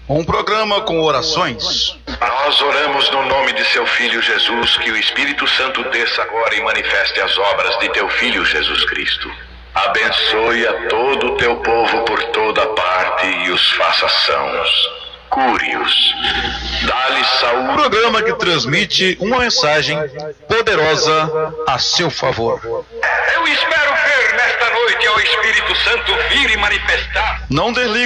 Um programa com orações. Nós oramos no nome de seu Filho Jesus, que o Espírito Santo desça agora e manifeste as obras de teu Filho Jesus Cristo. Abençoe a todo o teu povo por toda parte e os faça sãos. Cure-os. Dá-lhe saúde. Programa que transmite uma mensagem poderosa a seu favor. Eu espero ver nesta noite ao Espírito Santo vir e manifestar. Não desligue